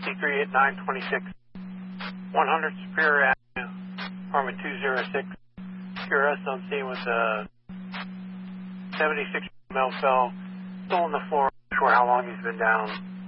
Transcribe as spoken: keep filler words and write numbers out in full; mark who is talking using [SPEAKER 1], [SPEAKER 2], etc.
[SPEAKER 1] fifty-three at nine twenty-six. one hundred Superior Avenue, apartment two oh six. Q R S on scene with a seventy-six male fell, still on the floor. Not sure how long he's been down.